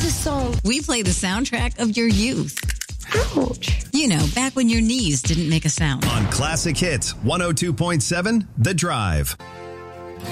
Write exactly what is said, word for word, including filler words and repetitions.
this song? We play the soundtrack of your youth. Ouch. You know, back when your knees didn't make a sound. On Classic Hits one oh two point seven, The Drive.